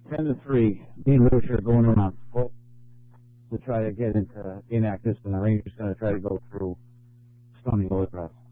10-3. Me and Lewis are going in on foot to try to get into inactive, and the Rangers going to try to go through Stony Lillicrest.